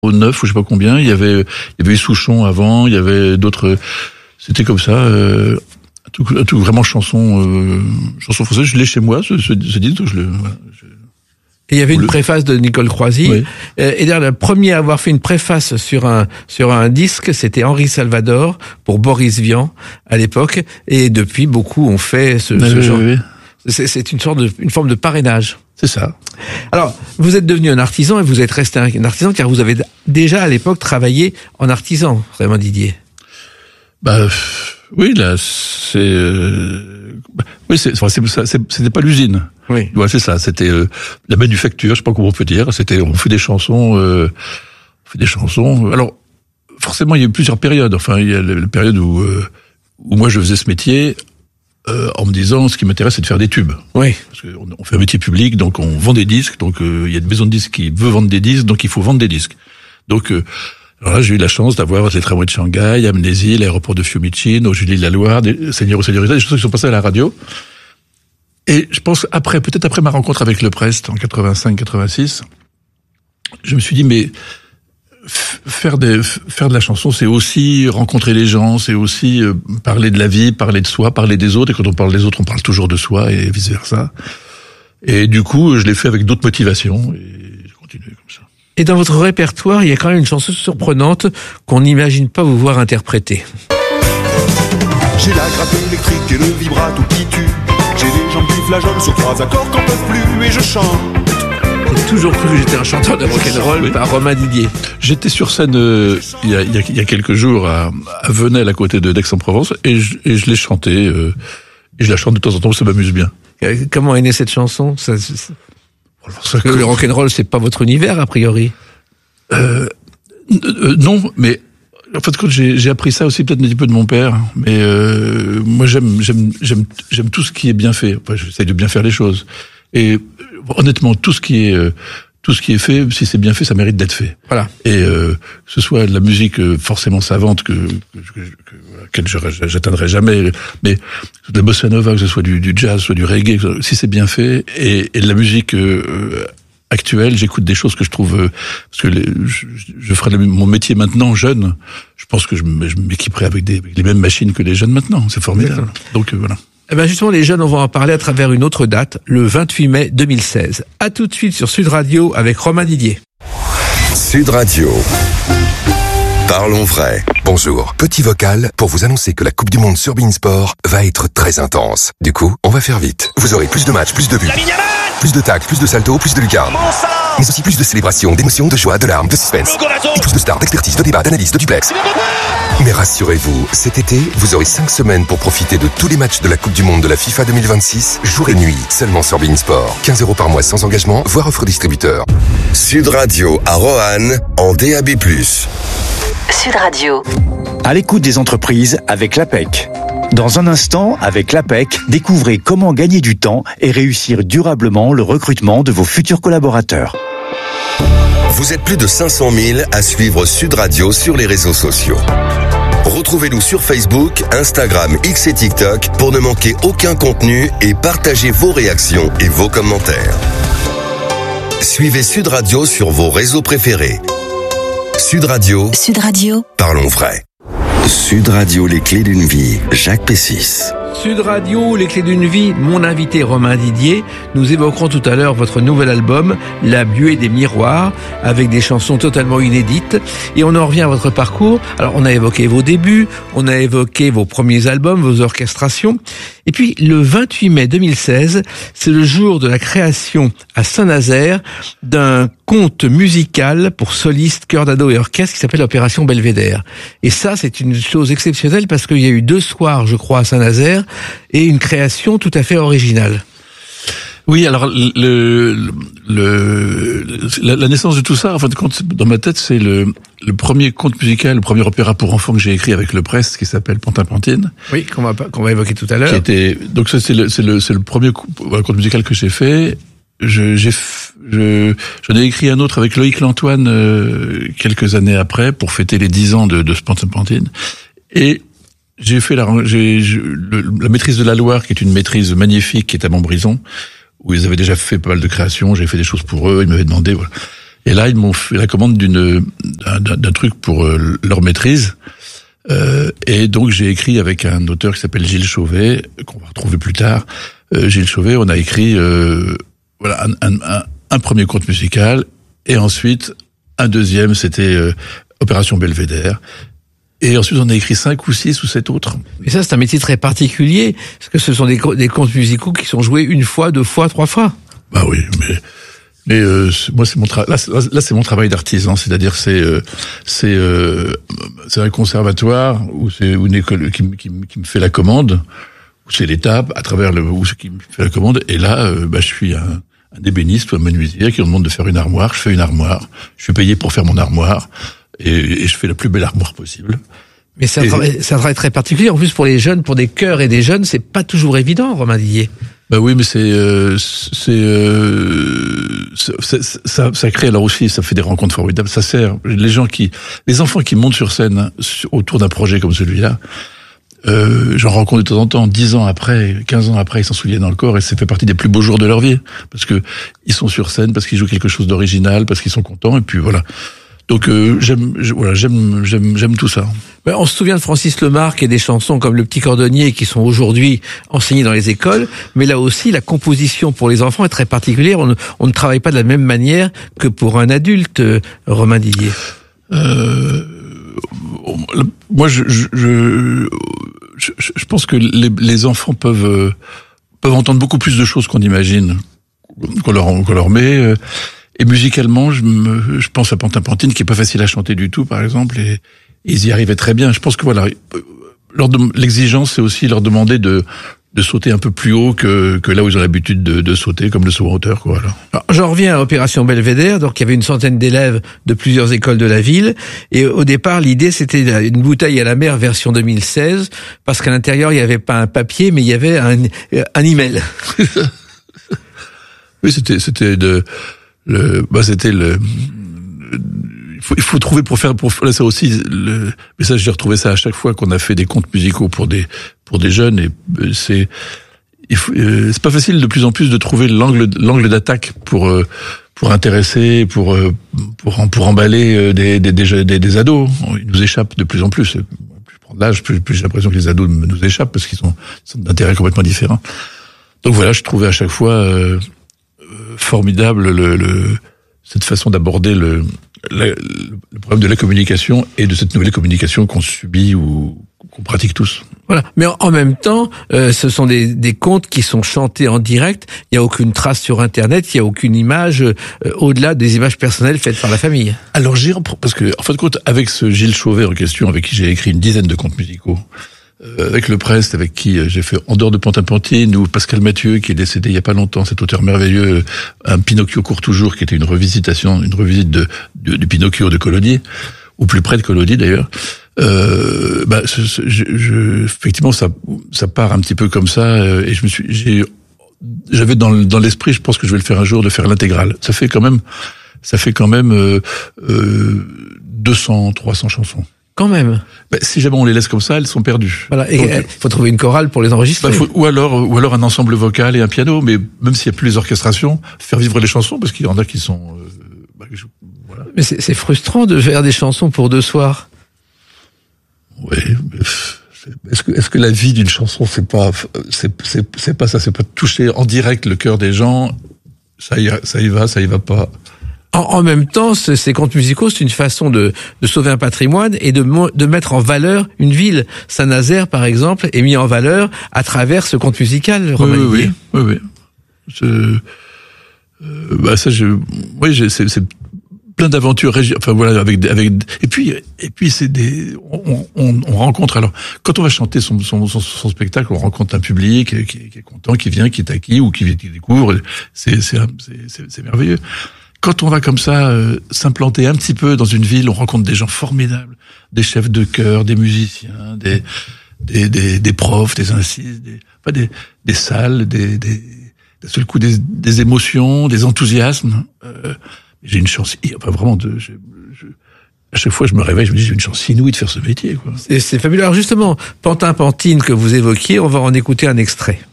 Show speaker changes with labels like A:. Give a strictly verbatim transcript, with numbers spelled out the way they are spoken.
A: au neuf ou je sais pas combien. Il y avait, il y avait eu Souchon avant, il y avait d'autres. C'était comme ça. Euh, tout, tout vraiment chanson, euh, chanson française. Je l'ai chez moi, ce, ce, ce disque. Je le. Voilà, je...
B: Et il y avait une préface de Nicole Croisy.
A: Oui.
B: Et d'ailleurs, le premier à avoir fait une préface sur un sur un disque, c'était Henri Salvador pour Boris Vian à l'époque. Et depuis, beaucoup ont fait ce,
A: oui,
B: ce
A: oui,
B: genre.
A: oui.
B: C'est, c'est une sorte de une forme de parrainage.
A: C'est ça.
B: Alors, vous êtes devenu un artisan et vous êtes resté un artisan car vous avez déjà à l'époque travaillé en artisan, Raymond Didier.
A: Bah oui, là, c'est euh, bah, oui, c'est, c'est, c'est, c'était pas l'usine.
B: Oui.
A: Ouais, c'est ça. C'était euh, la manufacture. Je sais pas comment on peut dire. C'était, on fait des chansons, euh, on fait des chansons. Alors, forcément, il y a eu plusieurs périodes. Enfin, il y a la, la période où euh, où moi je faisais ce métier. Euh, en me disant, ce qui m'intéresse, c'est de faire des tubes.
B: Oui.
A: Parce qu'on on fait un métier public, donc on vend des disques, donc euh, il y a une maison de disques qui veut vendre des disques, donc il faut vendre des disques. Donc, euh, alors là, j'ai eu la chance d'avoir les tramways de Shanghai, Amnésie, l'aéroport de Fiumicino, Julie de la Loire, des Seigneurs ou Seigneuritas, des choses qui sont passées à la radio. Et je pense, après, peut-être après ma rencontre avec Le Prest, en quatre-vingt-cinq quatre-vingt-six, je me suis dit, mais faire des faire de la chanson, c'est aussi rencontrer les gens, c'est aussi euh, parler de la vie, parler de soi, parler des autres. Et quand on parle des autres, on parle toujours de soi et vice versa. Et du coup, je l'ai fait avec d'autres motivations et j'ai continué comme ça.
B: Et dans votre répertoire, il y a quand même une chanson surprenante qu'on n'imagine pas vous voir interpréter.
C: J'ai la grappe électrique et le vibrato qui tue. J'ai les jambes qui flageolent sur trois accords qu'on peut plus et je chante.
B: J'ai toujours cru que j'étais un chanteur de rock'n'roll
A: Oui.
B: par Romain Didier.
A: J'étais sur scène euh, il, y a, il, y a, il y a quelques jours à, à Venelle, à côté de d'Aix-en-Provence, et je, et je l'ai chanté. Euh, et je la chante de temps en temps, ça m'amuse bien.
B: Comment est née cette chanson? ça, ça...
A: Alors, ça,
B: Le rock'n'roll, c'est pas votre univers, a priori.
A: Euh, euh, non, mais en fait, quand j'ai, j'ai appris ça aussi peut-être un petit peu de mon père. Mais euh, moi, j'aime, j'aime, j'aime, j'aime tout ce qui est bien fait. Enfin, j'essaie de bien faire les choses. Et honnêtement, tout ce qui est euh, tout ce qui est fait, si c'est bien fait, ça mérite d'être fait.
B: Voilà.
A: Et euh, que ce soit de la musique euh, forcément savante que, que, que, que je, j'atteindrai jamais, mais de la bossa nova, que ce soit du, du jazz, soit du reggae, si c'est bien fait, et, et de la musique euh, actuelle, j'écoute des choses que je trouve euh, parce que les, je, je ferai mon métier maintenant jeune. Je pense que je, je m'équiperai avec, des, avec les mêmes machines que les jeunes maintenant. C'est formidable. Donc euh, voilà.
B: Eh ben justement, les jeunes, on va en parler à travers une autre date, le vingt-huit mai deux mille seize. À tout de suite sur Sud Radio avec Romain Didier.
D: Sud Radio. Parlons vrai. Bonjour, petit vocal pour vous annoncer que la Coupe du Monde sur Beansport va être très intense. Du coup, on va faire vite. Vous aurez plus de matchs, plus de buts, plus de tacles, plus de saltos, plus de lucarnes. Mais aussi plus de célébrations, d'émotions, de joie, de larmes, de suspense. Et plus de stars, d'expertise, de débats, d'analyse, de duplex. Mais rassurez-vous, cet été, vous aurez cinq semaines pour profiter de tous les matchs de la Coupe du Monde de la FIFA deux mille vingt-six, jour et nuit, seulement sur Beansport. quinze euros par mois sans engagement, voire offre distributeur. Sud Radio à Roanne, en D A B plus.
E: Sud Radio.
F: À l'écoute des entreprises avec l'A P E C. Dans un instant, avec l'A P E C, découvrez comment gagner du temps et réussir durablement le recrutement de vos futurs collaborateurs.
D: Vous êtes plus de cinq cent mille à suivre Sud Radio sur les réseaux sociaux. Retrouvez-nous sur Facebook, Instagram, X et TikTok pour ne manquer aucun contenu et partagez vos réactions et vos commentaires. Suivez Sud Radio sur vos réseaux préférés. Sud Radio.
E: Sud Radio.
D: Parlons vrai. Sud Radio, les clés d'une vie. Jacques Pessis.
B: Sud Radio, les clés d'une vie, mon invité Romain Didier. Nous évoquerons tout à l'heure votre nouvel album, La buée des miroirs, avec des chansons totalement inédites. Et on en revient à votre parcours. Alors, on a évoqué vos débuts, on a évoqué vos premiers albums, vos orchestrations. Et puis, le vingt-huit mai deux mille seize, c'est le jour de la création à Saint-Nazaire d'un conte musical pour solistes, chœurs d'ado et orchestre qui s'appelle Opération Belvédère. Et ça, c'est une chose exceptionnelle parce qu'il y a eu deux soirs, je crois, à Saint-Nazaire et une création tout à fait originale.
A: Oui, alors le, le, le la, la naissance de tout ça, en fait, dans ma tête, c'est le, le premier conte musical, le premier opéra pour enfants que j'ai écrit avec Le Prest, qui s'appelle Pantin-Pantine.
B: Oui, qu'on va qu'on va évoquer tout à l'heure.
A: Qui était, donc ça, c'est le c'est le c'est le premier voilà, conte musical que j'ai fait. Je j'ai je j'en ai écrit un autre avec Loïc Lantoine euh, quelques années après pour fêter les dix ans de de ce Pantin-Pantine. Et j'ai fait la j'ai je, le, la maîtrise de la Loire, qui est une maîtrise magnifique, qui est à Montbrison, où ils avaient déjà fait pas mal de créations. J'ai fait des choses pour eux. Ils m'avaient demandé, voilà. Et là, ils m'ont fait la commande d'une d'un, d'un truc pour euh, leur maîtrise. Euh, et donc, j'ai écrit avec un auteur qui s'appelle Gilles Chauvet, qu'on va retrouver plus tard. Euh, Gilles Chauvet, on a écrit euh, voilà un, un, un, un premier conte musical, et ensuite un deuxième, c'était euh, Opération Belvédère. Et ensuite, on a écrit cinq ou six ou sept autres.
B: Et ça, c'est un métier très particulier, parce que ce sont des, des contes musicaux qui sont joués une fois, deux fois, trois fois.
A: Bah oui, mais mais euh, moi, c'est mon travail. Là, là, là, c'est mon travail d'artisan, c'est-à-dire c'est euh, c'est euh, c'est un conservatoire ou c'est une école qui, qui, qui me fait la commande, ou c'est l'État à travers le où c'est qui me fait la commande. Et là, euh, bah, je suis un, un ébéniste ou un menuisier qui me demande de faire une armoire. Je fais une armoire. Je suis payé pour faire mon armoire. Et, et je fais la plus belle armoire possible.
B: Mais c'est un, travail, c'est un travail très particulier. En plus, pour les jeunes, pour des chœurs et des jeunes, c'est pas toujours évident, Romain Didier.
A: Bah oui, mais c'est euh, c'est euh, ça, ça, ça crée alors aussi, ça fait des rencontres formidables. Ça sert les gens qui, les enfants qui montent sur scène autour d'un projet comme celui-là. Euh, j'en rencontre de temps en temps, dix ans après, quinze ans après, ils s'en souviennent encore, et ça fait partie des plus beaux jours de leur vie, parce que ils sont sur scène, parce qu'ils jouent quelque chose d'original, parce qu'ils sont contents, et puis voilà. Donc euh, j'aime, je, voilà, j'aime, j'aime, j'aime tout ça.
B: Ben, on se souvient de Francis Lemarque et des chansons comme Le Petit Cordonnier qui sont aujourd'hui enseignées dans les écoles, mais là aussi la composition pour les enfants est très particulière. On ne, on ne travaille pas de la même manière que pour un adulte, euh, Romain Didier.
A: Euh, moi, je, je, je, je, je pense que les, les enfants peuvent euh, peuvent entendre beaucoup plus de choses qu'on imagine, qu'on leur qu'on leur met. Et musicalement, je, me, je pense à Pantin Pantine, qui est pas facile à chanter du tout, par exemple, et, et ils y arrivaient très bien. Je pense que voilà, leur de, l'exigence, c'est aussi leur demander de de sauter un peu plus haut que que là où ils ont l'habitude de, de sauter, comme le saut en hauteur, quoi. Alors.
B: Alors, j'en reviens à Opération Belvédère. Donc, il y avait une centaine d'élèves de plusieurs écoles de la ville, et au départ, l'idée c'était une bouteille à la mer version deux mille seize, parce qu'à l'intérieur il n'y avait pas un papier, mais il y avait un un email.
A: Oui, c'était c'était de Le, bah c'était le, le. Il faut, il faut trouver pour faire pour faire ça aussi. Le, mais ça, j'ai retrouvé ça à chaque fois qu'on a fait des contes musicaux pour des pour des jeunes, et c'est. Il faut, euh, c'est pas facile de plus en plus de trouver l'angle l'angle d'attaque pour euh, pour intéresser, pour euh, pour pour emballer des des des, des, des ados. Ils nous échappent de plus en plus. Plus je prends de l'âge, plus, plus j'ai l'impression que les ados nous échappent parce qu'ils sont, sont d'intérêts complètement différents. Donc voilà, je trouvais à chaque fois. Euh, formidable le, le cette façon d'aborder le, la, le problème de la communication et de cette nouvelle communication qu'on subit ou qu'on pratique tous.
B: Voilà. Mais en, en même temps, euh, ce sont des, des contes qui sont chantés en direct. Il n'y a aucune trace sur Internet. Il n'y a aucune image euh, au-delà des images personnelles faites par la famille.
A: Alors j'ai parce que en fin de compte, avec ce Gilles Chauvet en question, avec qui j'ai écrit une dizaine de contes musicaux. Euh, avec le Prest, avec qui euh, j'ai fait En dehors de Pantin Pantine, ou Pascal Mathieu, qui est décédé il y a pas longtemps, cet auteur merveilleux, euh, un Pinocchio court toujours, qui était une revisitation, une revisite de, de du Pinocchio de Collodi, ou plus près de Collodi d'ailleurs. Euh, bah, ce, ce, je, je, effectivement, ça, ça part un petit peu comme ça, euh, et je me suis, j'ai, j'avais dans, dans l'esprit, je pense que je vais le faire un jour, de faire l'intégrale. Ça fait quand même, ça fait quand même euh, euh, deux cents, trois cents chansons.
B: Quand même.
A: Ben, si jamais on les laisse comme ça, elles sont perdues.
B: Voilà. Et il faut trouver une chorale pour les enregistrer.
A: Ben, faut, ou alors, ou alors un ensemble vocal et un piano. Mais même s'il n'y a plus les orchestrations, faire vivre les chansons, parce qu'il y en a qui sont. Euh, ben, je, voilà.
B: Mais c'est, c'est frustrant de faire des chansons pour deux soirs.
A: Oui. Est-ce que, est-ce que la vie d'une chanson, c'est pas, c'est, c'est, c'est pas ça, c'est pas toucher en direct le cœur des gens. Ça y, ça y va, ça y va pas.
B: En, en même temps, ce, ces contes musicaux, c'est une façon de, de sauver un patrimoine et de, de mettre en valeur une ville. Saint-Nazaire, par exemple, est mis en valeur à travers ce conte musical.
A: Oui, oui, oui, oui, oui. Je, euh, bah ça, je, oui, j'ai, c'est, c'est plein d'aventures, enfin voilà, avec, avec, et puis, et puis c'est des, on, on, on rencontre alors, quand on va chanter son, son, son, son spectacle, on rencontre un public qui est, qui est content, qui vient, qui est acquis ou qui, qui découvre. C'est, c'est, c'est, c'est merveilleux. Quand on va comme ça euh, s'implanter un petit peu dans une ville, on rencontre des gens formidables, des chefs de chœur, des musiciens, des des des, des profs, des incises, des pas des des salles, des des d'un seul coup des des émotions, des enthousiasmes. Euh, j'ai une chance, enfin vraiment de je, je, à chaque fois je me réveille, je me dis j'ai une chance inouïe de faire ce métier, quoi.
B: C'est, c'est fabuleux. Alors justement, Pantin Pantine que vous évoquiez, on va en écouter un extrait.